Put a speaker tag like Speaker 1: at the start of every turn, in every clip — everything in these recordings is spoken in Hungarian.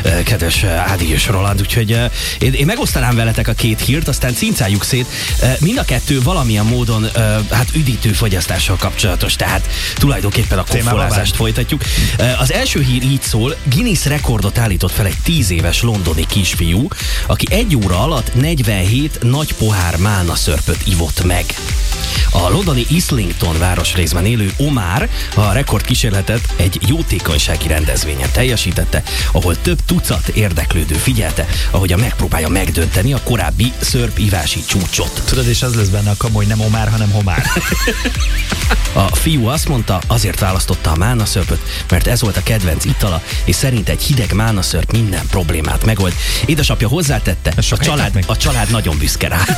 Speaker 1: kedves Ádi és Roland, úgyhogy én megosztanám veletek a két hírt, aztán cincáljuk szét. Mind a kettő valamilyen módon hát üdítő fogyasztással kapcsolatos, tehát tulajdonképpen a koffolázást folytatjuk. Az első hír így szól: Guinness rekordot állított fel egy 10 éves londoni kisfiú, aki 1 óra alatt 47 nagy pohár málnaszörpöt ivott meg. A londoni Islington városrészben élő Omar a rekordkísérletet egy jótékonysági rendezvényen teljesítette, ahol több tucat érdeklődő figyelte, ahogyan megpróbálja megdönteni a korábbi szörpivási csúcsot.
Speaker 2: Tudod, és az lesz benne a kamu, hogy nem Omar, hanem Homár.
Speaker 1: A fiú azt mondta, azért választotta a málnaszörpöt, mert ez volt a kedvenc itala, és szerint egy hideg málnaszörp minden problémát megold. Édesapja hozzátette, a család nagyon büszke rá.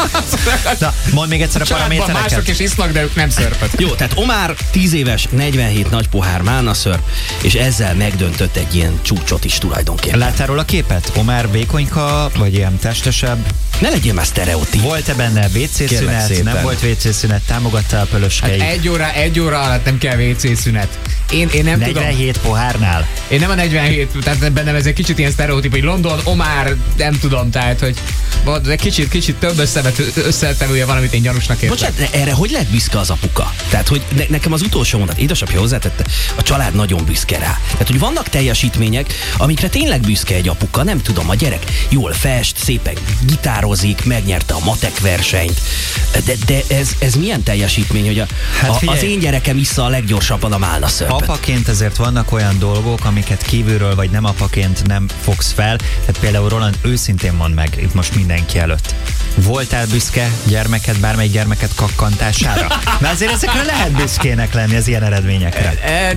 Speaker 2: Na, mondd még egyszer a paramétereket.
Speaker 3: Mások is isznak, de ők nem szörpöt.
Speaker 1: Jó, tehát Omar 10 éves, 47 nagy pohár málnaszörp, és ezzel megdöntött egy ilyen csúcsot is tulajdonképpen.
Speaker 2: Láttál róla a képet? Omar vékonyka, vagy ilyen testesebb?
Speaker 1: Ne legyél már sztereotíp.
Speaker 2: Volt-e benne WC szünet? Nem volt WC szünet? Támogatta a pölöskeit?
Speaker 3: Hát egy óra alatt nem kell WC szünet. Én nem
Speaker 2: 47
Speaker 3: tudom.
Speaker 2: pohárnál?
Speaker 3: Én nem a 47, tehát bennem ez egy kicsit ilyen sztereotíp, hogy London, Omar, nem tudom, tehát, hogy kicsit több összetevője van, amit én gyanúsnak értek.
Speaker 1: Bocsánat, erre hogy lehet büszke az apuka? Tehát, hogy nekem az utolsó mondat, édesapja hozzátette, a család nagyon büszke rá. Tehát, hogy vannak teljesítmények, amikre tényleg büszke egy apuka, nem tudom, a gyerek jól fest, szépen gitározik, megnyerte a matek versenyt, de ez milyen teljesítmény, hogy az én gyerekem issza a leggyorsabban a málnaszörpöt?
Speaker 2: Apaként ezért vannak olyan dolgok, amiket kívülről vagy nem apaként nem fogsz fel. Tehát például Roland, őszintén mondd meg itt most mindenki előtt. Voltál büszke gyermeked, bármelyik gyermeked kakkantására? Mert azért ezekre lehet büszkének lenni az ilyen eredményekre.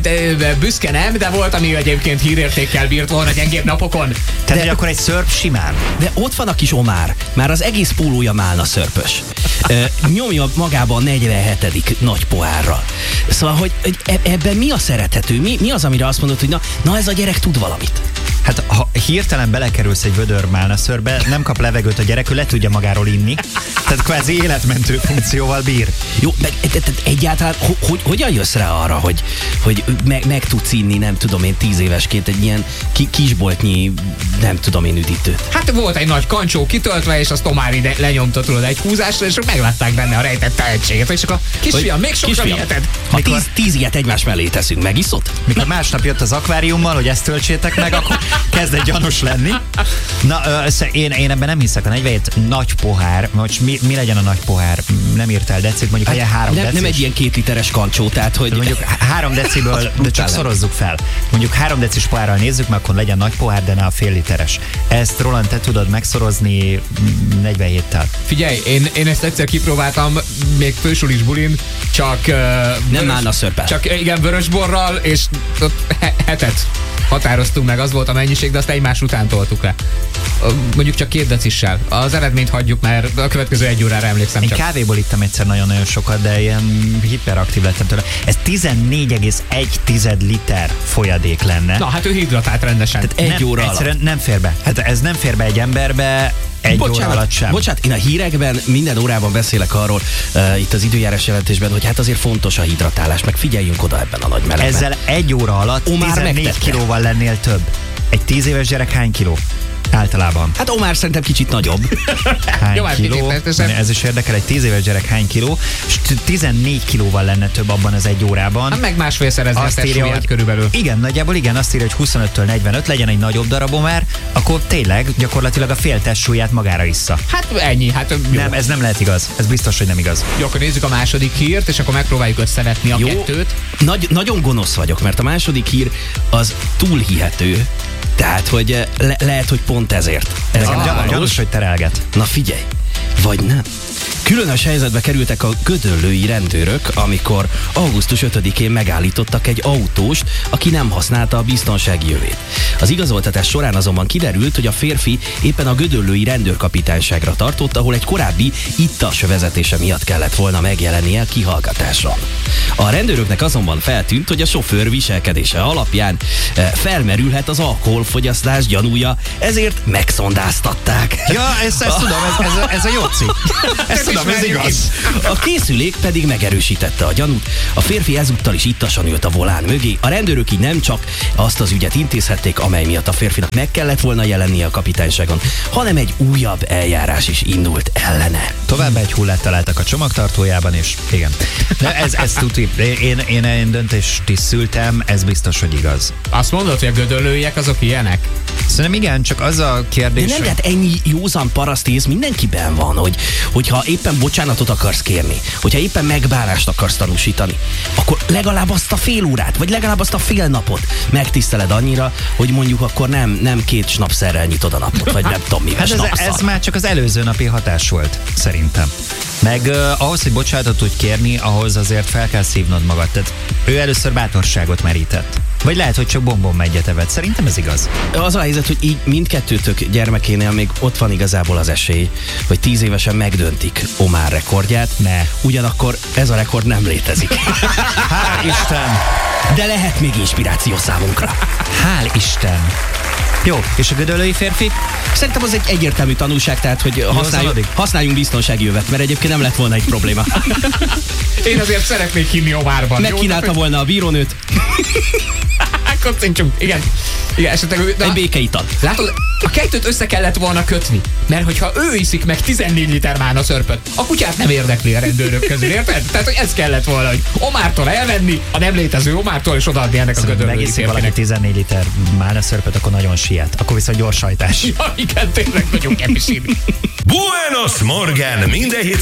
Speaker 3: De büszke nem, de volt, ami egyébként hírértékkel bírt volna gyengébb napokon.
Speaker 2: Tehát, hogy akkor egy szörp simán.
Speaker 1: De ott van a kis Omar, már az egész pólója málnaszörpös. Nyomja magába a 47. nagy pohárral. Szóval, hogy ebben mi a szerethető? Mi az, amire azt mondod, hogy na ez a gyerek tud valamit?
Speaker 2: Hát ha hirtelen belekerülsz egy vödör málnaszörbe, nem kap levegőt a gyerek, ő le tudja magáról inni. Tehát kvázi életmentő funkcióval bír.
Speaker 1: Jó, meg egyáltalán hogyan jössz rá arra, hogy meg tudsz inni, nem tudom én, 10 évesként egy ilyen kisboltnyi, nem tudom én, üdítőt?
Speaker 3: Hát volt egy nagy kancsó kitöltve, és azt Omar ide lenyomta, tudod, egy húzásra, és meglátták benne a rejtett tehetséget. És akkor kisfiam, még sokra viheted.
Speaker 1: Ha 10 ilyet egymás mellé teszünk, megiszod?
Speaker 2: Mikor másnap jött az akváriummal, hogy ezt töltsétek meg, akkor kezd egy gyanús lenni. Na, én ebben nem hiszek. A 47 nagy pohár, most mi legyen a nagy pohár? Nem írtál decit, mondjuk legyen 3 decis.
Speaker 1: Nem egy ilyen 2 literes kancsó, tehát hogy...
Speaker 2: Mondjuk 3 deciből, de csak szorozzuk fel. Mondjuk 3 decis pohárral nézzük, mert akkor legyen nagy pohár, de ne a fél literes. Ezt, Roland, te tudod megszorozni 47-tel.
Speaker 3: Figyelj, én ezt egyszer kipróbáltam, még fősulis bulin, csak...
Speaker 1: nem málnaszörppel.
Speaker 3: Csak igen, vörösborral, és ott hetet határoztunk meg, az volt a mennyiség, de azt egymás után toltuk le. Mondjuk csak 2 decissel. Az eredményt hagyjuk, mert a következő 1 órára emlékszem
Speaker 2: Én
Speaker 3: csak.
Speaker 2: kávéból ittam egyszer nagyon-nagyon sokat, de ilyen hiperaktív lettem tőle. Ez 14,1 liter folyadék lenne.
Speaker 3: Na, hát ő hidratált rendesen.
Speaker 1: Tehát 1 óra alatt.
Speaker 2: Nem fér be. Hát ez nem fér be egy emberbe, egy óra alatt sem.
Speaker 1: Bocsánat, én a hírekben minden órában beszélek arról, itt az időjárás jelentésben, hogy hát azért fontos a hidratálás, meg figyeljünk oda ebben a nagy melegben.
Speaker 2: Ezzel 1 óra alatt
Speaker 1: Omar
Speaker 2: 14
Speaker 1: megtette.
Speaker 2: kilóval lennél több. Egy 10 éves gyerek hány kiló? Általában.
Speaker 1: Hát Omar szerintem kicsit nagyobb.
Speaker 2: Hány
Speaker 3: Jó, hát
Speaker 2: kiló? Ez is érdekel, egy 10 éves gyerek hány kiló, és 14 kilóval lenne több abban az 1 órában.
Speaker 3: Hát meg másfélszerezni a
Speaker 2: Azt írja,
Speaker 3: testsúlyát
Speaker 2: hogy
Speaker 3: körülbelül.
Speaker 2: Igen, nagyjából igen, azt írja, hogy 25-től 45, legyen egy nagyobb darab Omar, akkor tényleg gyakorlatilag a fél testsúlyát magára issza.
Speaker 3: Hát ennyi, hát jó.
Speaker 2: Nem, ez nem lehet igaz. Ez biztos, hogy nem igaz.
Speaker 3: Jó, akkor nézzük a második hírt, és akkor megpróbáljuk összevetni a kettőt.
Speaker 1: Nagyon gonosz vagyok, mert a második hír az túl hihető. Tehát, hogy lehet, hogy pont ezért. Ez
Speaker 2: Gyanús, hogy terelget.
Speaker 1: Na figyelj, vagy nem. Különös helyzetbe kerültek a gödöllői rendőrök, amikor augusztus 5-én megállítottak egy autóst, aki nem használta a biztonsági jövét. Az igazoltatás során azonban kiderült, hogy a férfi éppen a gödöllői rendőrkapitányságra tartott, ahol egy korábbi ittas vezetése miatt kellett volna megjelennie kihallgatáson. A rendőröknek azonban feltűnt, hogy a sofőr viselkedése alapján felmerülhet az alkoholfogyasztás gyanúja, ezért megszondáztatták.
Speaker 2: Ja, ezt tudom, ez a jó Laci. Ezt tudom, ez igaz.
Speaker 1: A készülék pedig megerősítette a gyanút. A férfi ezúttal is ittasan ült a volán mögé. A rendőrök így nem csak azt az ügyet intézhették, amely miatt a férfinak meg kellett volna jelennie a kapitányságon, hanem egy újabb eljárás is indult ellene.
Speaker 2: Tovább egy hullát találtak a csomagtartójában, és igen. De ez tuti. Én döntést is szültem, ez biztos, hogy igaz.
Speaker 3: Azt mondod, hogy a gödöllőiek azok ilyenek?
Speaker 2: Szerintem igen, csak az a kérdés...
Speaker 1: De nem lehet ennyi józan parasztész mindenkiben van, hogyha éppen bocsánatot akarsz kérni, hogyha éppen megbánást akarsz tanúsítani, akkor legalább azt a fél órát, vagy legalább azt a fél napot megtiszteled annyira, hogy mondjuk akkor nem 2 snapszerrel nyitod a napot, vagy nem tudom mivel
Speaker 2: ez már csak az előző napi hatás volt, szerintem. Meg ahhoz, hogy bocsánatot tudj kérni, ahhoz azért fel kell szívnod magad. Tehát ő először bátorságot merített. Vagy lehet, hogy csak bombon megyet evett. Szerintem ez igaz.
Speaker 1: Az a helyzet, hogy így mindkettőtök gyermekénél még ott van igazából az esély, hogy 10 évesen megdöntik Omar rekordját.
Speaker 2: Ne.
Speaker 1: Ugyanakkor ez a rekord nem létezik.
Speaker 2: Hál' Isten!
Speaker 1: De lehet még inspiráció számunkra.
Speaker 2: Hál' Isten! Jó, és a gödöllői férfi?
Speaker 1: Szerintem az egy egyértelmű tanulság, tehát hogy használjunk biztonsági övet, mert egyébként nem lett volna egy probléma.
Speaker 3: Én azért szeretnék hinni Omárban.
Speaker 1: Megkínálta volna a bírónőt.
Speaker 3: Kocincsunk, igen. Igen, esetleg
Speaker 1: egy békeital.
Speaker 3: Látod, a kettőt össze kellett volna kötni. Mert hogyha ő iszik meg 14 liter mána szörpöt, a kutyát nem érdekli a rendőrök közül, érted? Tehát, hogy ez kellett volna, hogy Omártól elvenni, a nem létező Omártól, és odaadni ennek a gödöllői
Speaker 2: férfinek. Valaki 14 liter mána szörpöt, akkor nagyon siet. Akkor viszont gyorshajtás.
Speaker 3: Ja, igen, tényleg nagyon kepisíni.
Speaker 4: Buenos Morgen! Minden